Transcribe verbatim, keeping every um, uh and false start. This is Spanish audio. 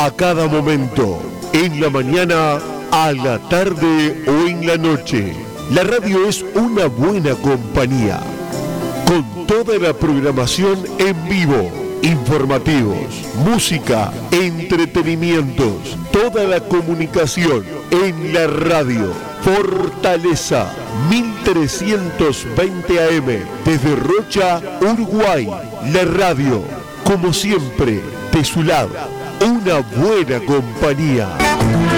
a cada momento, en la mañana, a la tarde o en la noche. La radio es una buena compañía, con toda la programación en vivo, informativos, música, entretenimientos, toda la comunicación en la radio. Fortaleza mil trescientos veinte A M desde Rocha, Uruguay. La radio, como siempre, de su lado, una buena compañía.